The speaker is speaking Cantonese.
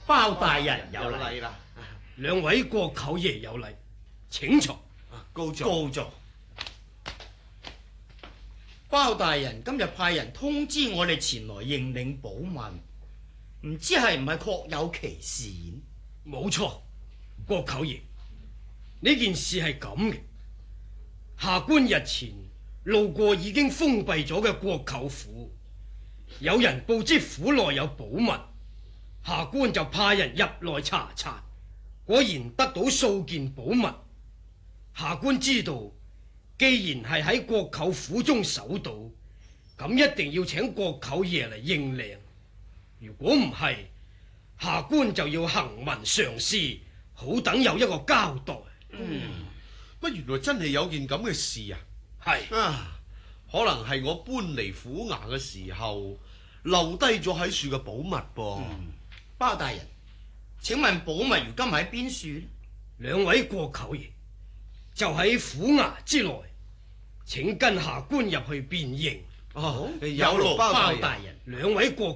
包大人有有禮。 禮啦， 兩位國舅爺有禮，請坐。 高座。 高座。包大人今日派人通知我哋前來認領寶物，唔知係唔係確有其事？ 冇錯，國舅爺，呢件事係咁嘅。下官日前路過已經封閉咗嘅國舅府，有人報知府內有寶物，下官就派人入內查查，果然得到數件寶物。下官知道，既然係喺國舅府中搜到，咁一定要請國舅爺嚟認領。如果唔係，下官就要行文上書，好等有一個交代。 乜原來真係有件咁嘅事啊！ 係啊，可能係我搬嚟府衙嘅時候留低咗喺樹嘅寶物噃。 包大人，請問寶物如今喺邊處呢？ 兩位國舅爺就喺府衙之內，請跟下官入去辨認。 哦， 有有勞勞包包大人。 大人。 兩位國